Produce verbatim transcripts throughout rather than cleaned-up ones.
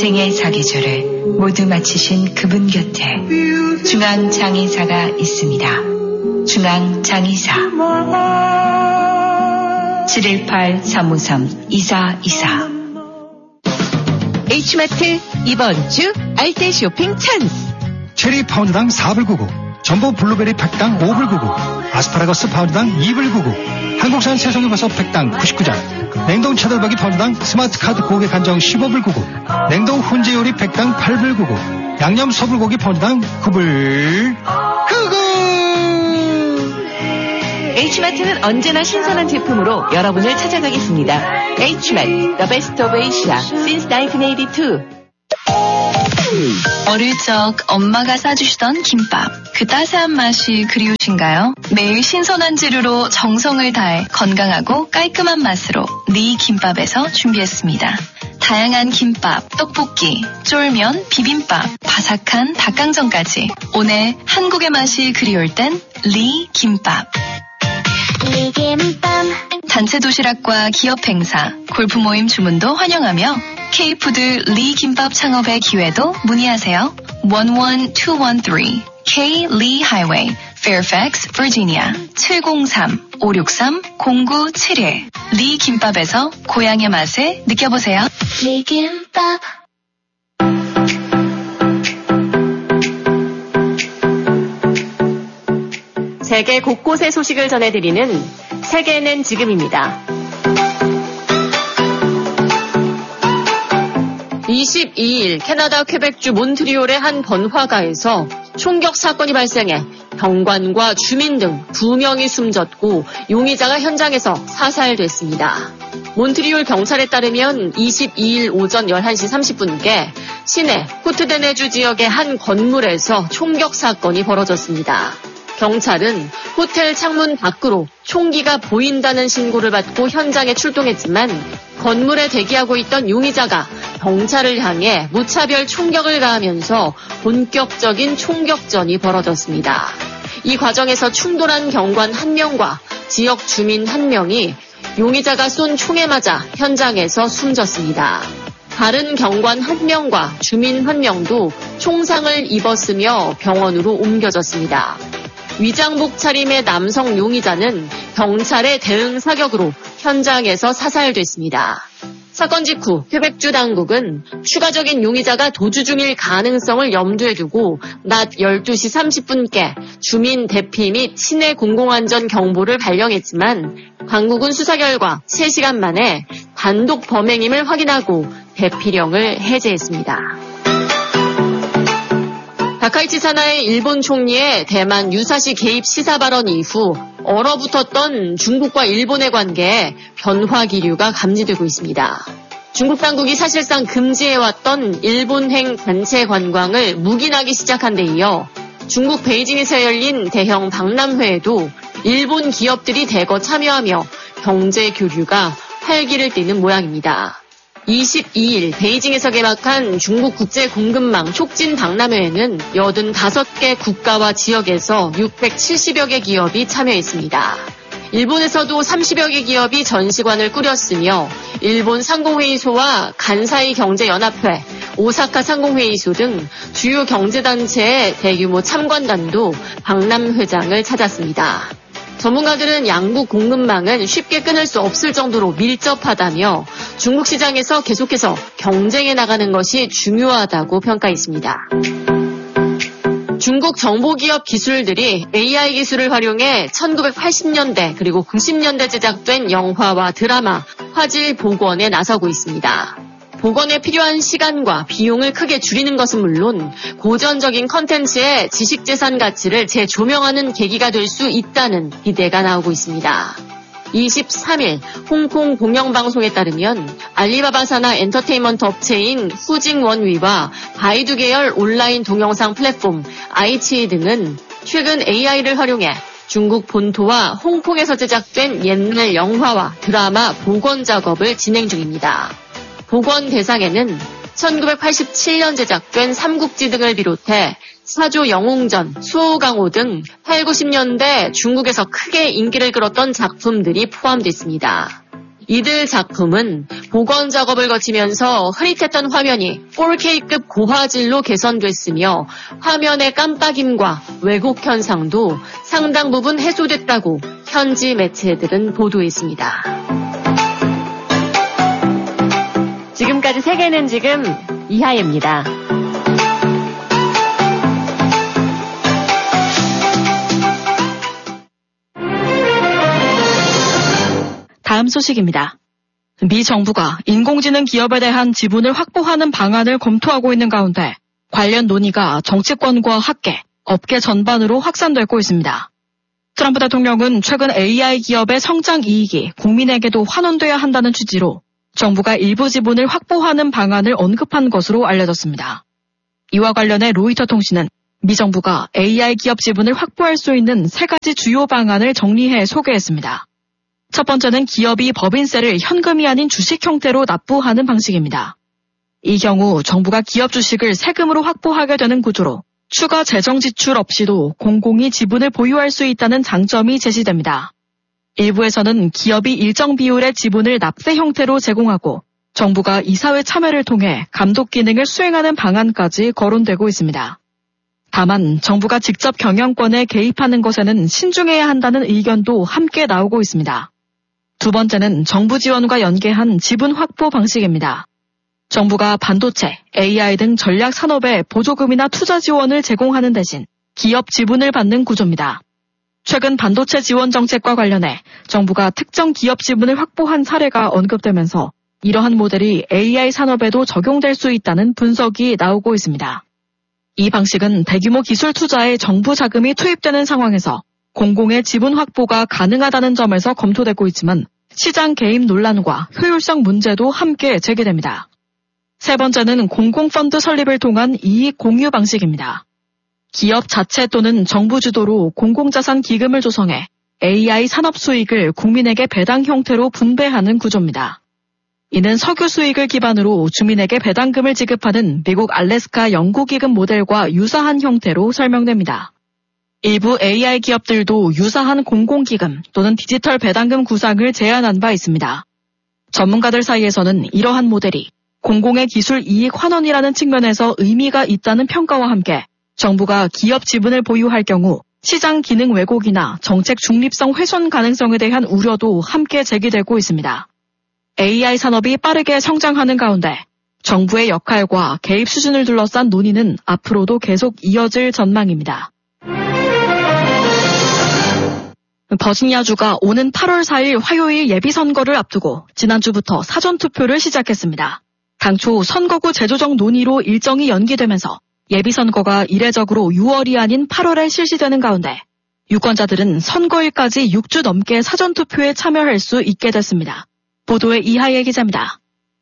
인생의 사계절을 모두 마치신 그분 곁에 중앙장의사가 있습니다. 중앙장의사 칠일팔 삼오삼 이사이사. H마트 이번 주 알뜰 쇼핑 찬스. 체리 파운드당 사 불 구십구, 전보 블루베리 팩당 오 불 구십구, 아스파라거스 파운드당 이 불 구십구, 한국산 새송이버섯 팩당 구십구 장, 냉동 차돌박이 파운드당 스마트카드 고객 한정 십오 불 구십구, 냉동 훈제 요리 팩당 팔 불 구십구, 양념 소불고기 파운드당 구 불 구십구. H마트는 언제나 신선한 제품으로 여러분을 찾아가겠습니다. H마트, The Best of Asia, since 나인틴 에이티투. 어릴 적 엄마가 싸주시던 김밥, 그 따스한 맛이 그리우신가요? 매일 신선한 재료로 정성을 다해 건강하고 깔끔한 맛으로 리 김밥에서 준비했습니다. 다양한 김밥, 떡볶이, 쫄면, 비빔밥, 바삭한 닭강정까지 오늘 한국의 맛이 그리울 땐 리 김밥. 리 김밥. 단체 도시락과 기업 행사, 골프 모임 주문도 환영하며 K푸드 리 김밥 창업의 기회도 문의하세요. 일일이일삼 K Lee Highway, Fairfax, Virginia 칠공삼 오육삼 공구칠일. 리 김밥에서 고향의 맛을 느껴보세요. 리 김밥. 세계 곳곳의 소식을 전해드리는 세계는 지금입니다. 이십이일 캐나다 퀘벡주 몬트리올의 한 번화가에서 총격 사건이 발생해 경관과 주민 등 두 명이 숨졌고 용의자가 현장에서 사살됐습니다. 몬트리올 경찰에 따르면 이십이일 오전 열한 시 삼십 분께 시내 코트데네주 지역의 한 건물에서 총격 사건이 벌어졌습니다. 경찰은 호텔 창문 밖으로 총기가 보인다는 신고를 받고 현장에 출동했지만 건물에 대기하고 있던 용의자가 경찰을 향해 무차별 총격을 가하면서 본격적인 총격전이 벌어졌습니다. 이 과정에서 충돌한 경관 한 명과 지역 주민 한 명이 용의자가 쏜 총에 맞아 현장에서 숨졌습니다. 다른 경관 한 명과 주민 한 명도 총상을 입었으며 병원으로 옮겨졌습니다. 위장복 차림의 남성 용의자는 경찰의 대응 사격으로 현장에서 사살됐습니다. 사건 직후 퀘벡주 당국은 추가적인 용의자가 도주 중일 가능성을 염두에 두고 낮 열두 시 삼십 분께 주민 대피 및 시내 공공안전 경보를 발령했지만 당국은 수사 결과 세 시간 만에 단독 범행임을 확인하고 대피령을 해제했습니다. 다카이치 사나이 일본 총리의 대만 유사시 개입 시사 발언 이후 얼어붙었던 중국과 일본의 관계에 변화 기류가 감지되고 있습니다. 중국 당국이 사실상 금지해왔던 일본행 단체 관광을 묵인하기 시작한 데 이어 중국 베이징에서 열린 대형 박람회에도 일본 기업들이 대거 참여하며 경제 교류가 활기를 띠는 모양입니다. 이십이일 베이징에서 개막한 중국 국제공급망 촉진 박람회에는 팔십오 개 국가와 지역에서 육백칠십여 개 기업이 참여했습니다. 일본에서도 삼십여 개 기업이 전시관을 꾸렸으며 일본 상공회의소와 간사이 경제연합회, 오사카 상공회의소 등 주요 경제단체의 대규모 참관단도 박람회장을 찾았습니다. 전문가들은 양국 공급망은 쉽게 끊을 수 없을 정도로 밀접하다며 중국 시장에서 계속해서 경쟁해 나가는 것이 중요하다고 평가했습니다. 중국 정보기업 기술들이 에이아이 기술을 활용해 천구백팔십 년대 그리고 구십 년대 제작된 영화와 드라마, 화질 복원에 나서고 있습니다. 복원에 필요한 시간과 비용을 크게 줄이는 것은 물론 고전적인 컨텐츠의 지식재산 가치를 재조명하는 계기가 될 수 있다는 기대가 나오고 있습니다. 이십삼일 홍콩 공영방송에 따르면 알리바바 산하 엔터테인먼트 업체인 후징원위와 바이두 계열 온라인 동영상 플랫폼 아이치 등은 최근 에이아이를 활용해 중국 본토와 홍콩에서 제작된 옛날 영화와 드라마 복원 작업을 진행 중입니다. 복원 대상에는 천구백팔십칠 년 제작된 삼국지 등을 비롯해 사조 영웅전, 수호강호 등 팔, 구십 년대 중국에서 크게 인기를 끌었던 작품들이 포함됐습니다. 이들 작품은 복원 작업을 거치면서 흐릿했던 화면이 포케이급 고화질로 개선됐으며 화면의 깜빡임과 왜곡 현상도 상당 부분 해소됐다고 현지 매체들은 보도했습니다. 지금까지 세계는 지금 이하예입니다. 다음 소식입니다. 미 정부가 인공지능 기업에 대한 지분을 확보하는 방안을 검토하고 있는 가운데 관련 논의가 정치권과 학계, 업계 전반으로 확산되고 있습니다. 트럼프 대통령은 최근 에이아이 기업의 성장 이익이 국민에게도 환원돼야 한다는 취지로 정부가 일부 지분을 확보하는 방안을 언급한 것으로 알려졌습니다. 이와 관련해 로이터 통신은 미 정부가 에이아이 기업 지분을 확보할 수 있는 세 가지 주요 방안을 정리해 소개했습니다. 첫 번째는 기업이 법인세를 현금이 아닌 주식 형태로 납부하는 방식입니다. 이 경우 정부가 기업 주식을 세금으로 확보하게 되는 구조로 추가 재정 지출 없이도 공공이 지분을 보유할 수 있다는 장점이 제시됩니다. 일부에서는 기업이 일정 비율의 지분을 납세 형태로 제공하고 정부가 이사회 참여를 통해 감독 기능을 수행하는 방안까지 거론되고 있습니다. 다만 정부가 직접 경영권에 개입하는 것에는 신중해야 한다는 의견도 함께 나오고 있습니다. 두 번째는 정부 지원과 연계한 지분 확보 방식입니다. 정부가 반도체, 에이아이 등 전략 산업에 보조금이나 투자 지원을 제공하는 대신 기업 지분을 받는 구조입니다. 최근 반도체 지원 정책과 관련해 정부가 특정 기업 지분을 확보한 사례가 언급되면서 이러한 모델이 에이아이 산업에도 적용될 수 있다는 분석이 나오고 있습니다. 이 방식은 대규모 기술 투자에 정부 자금이 투입되는 상황에서 공공의 지분 확보가 가능하다는 점에서 검토되고 있지만 시장 개입 논란과 효율성 문제도 함께 제기됩니다. 세 번째는 공공펀드 설립을 통한 이익 공유 방식입니다. 기업 자체 또는 정부 주도로 공공자산 기금을 조성해 에이아이 산업 수익을 국민에게 배당 형태로 분배하는 구조입니다. 이는 석유 수익을 기반으로 주민에게 배당금을 지급하는 미국 알래스카 연구기금 모델과 유사한 형태로 설명됩니다. 일부 에이아이 기업들도 유사한 공공기금 또는 디지털 배당금 구상을 제안한 바 있습니다. 전문가들 사이에서는 이러한 모델이 공공의 기술 이익 환원이라는 측면에서 의미가 있다는 평가와 함께 정부가 기업 지분을 보유할 경우 시장 기능 왜곡이나 정책 중립성 훼손 가능성에 대한 우려도 함께 제기되고 있습니다. 에이아이 산업이 빠르게 성장하는 가운데 정부의 역할과 개입 수준을 둘러싼 논의는 앞으로도 계속 이어질 전망입니다. 버지니아주가 오는 팔월 사일 화요일 예비선거를 앞두고 지난주부터 사전투표를 시작했습니다. 당초 선거구 재조정 논의로 일정이 연기되면서 예비선거가 이례적으로 유월이 아닌 팔월에 실시되는 가운데 유권자들은 선거일까지 육 주 넘게 사전투표에 참여할 수 있게 됐습니다. 보도에 이하예 기자입니다.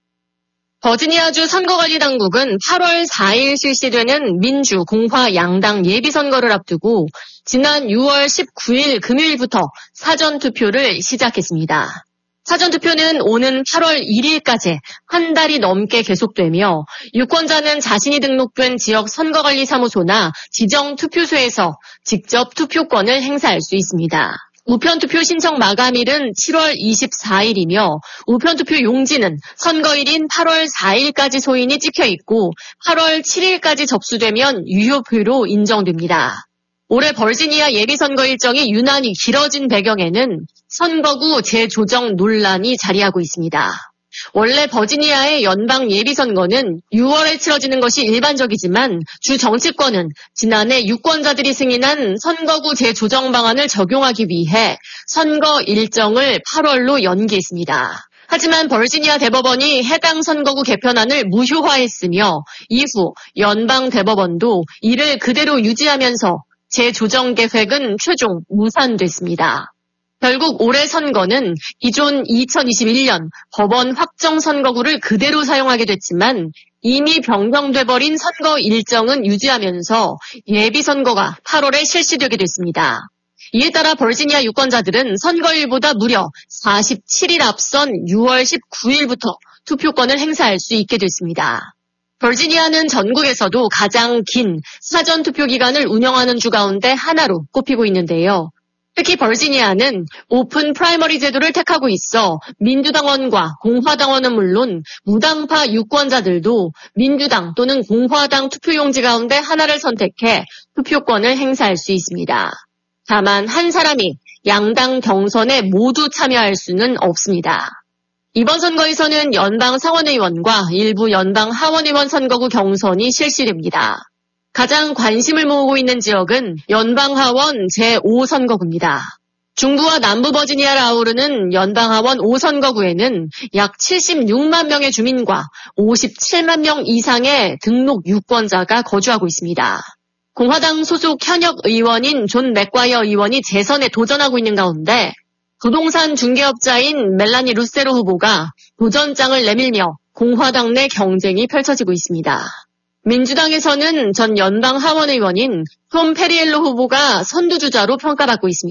버지니아주 선거관리당국은 팔월 사일 실시되는 민주, 공화 양당 예비선거를 앞두고 지난 유월 십구일 금요일부터 사전투표를 시작했습니다. 사전투표는 오는 팔월 일일까지 한 달이 넘게 계속되며 유권자는 자신이 등록된 지역 선거관리사무소나 지정 투표소에서 직접 투표권을 행사할 수 있습니다. 우편투표 신청 마감일은 칠월 이십사일이며 우편투표 용지는 선거일인 팔월 사일까지 소인이 찍혀 있고 팔월 칠일까지 접수되면 유효표로 인정됩니다. 올해 버지니아 예비선거 일정이 유난히 길어진 배경에는 선거구 재조정 논란이 자리하고 있습니다. 원래 버지니아의 연방 예비선거는 유월에 치러지는 것이 일반적이지만 주 정치권은 지난해 유권자들이 승인한 선거구 재조정 방안을 적용하기 위해 선거 일정을 팔월로 연기했습니다. 하지만 버지니아 대법원이 해당 선거구 개편안을 무효화했으며 이후 연방 대법원도 이를 그대로 유지하면서 재조정 계획은 최종 무산됐습니다. 결국 올해 선거는 기존 이천이십일년 법원 확정 선거구를 그대로 사용하게 됐지만 이미 변경돼버린 선거 일정은 유지하면서 예비선거가 팔월에 실시되게 됐습니다. 이에 따라 버지니아 유권자들은 선거일보다 무려 사십칠일 앞선 유월 십구일부터 투표권을 행사할 수 있게 됐습니다. 버지니아는 전국에서도 가장 긴 사전투표 기간을 운영하는 주 가운데 하나로 꼽히고 있는데요. 특히 버지니아는 오픈 프라이머리 제도를 택하고 있어 민주당원과 공화당원은 물론 무당파 유권자들도 민주당 또는 공화당 투표용지 가운데 하나를 선택해 투표권을 행사할 수 있습니다. 다만 한 사람이 양당 경선에 모두 참여할 수는 없습니다. 이번 선거에서는 연방 상원의원과 일부 연방 하원의원 선거구 경선이 실시됩니다. 가장 관심을 모으고 있는 지역은 연방하원 제오 선거구입니다. 중부와 남부 버지니아를 아우르는 연방하원 오 선거구에는 약 칠십육만 명의 주민과 오십칠만 명 이상의 등록 유권자가 거주하고 있습니다. 공화당 소속 현역 의원인 존 맥과이어 의원이 재선에 도전하고 있는 가운데 부동산 중개업자인 멜라니 루세로 후보가 도전장을 내밀며 공화당 내 경쟁이 펼쳐지고 있습니다. 민주당에서는 전 연방 하원 의원인 톰 페리엘로 후보가 선두주자로 평가받고 있습니다.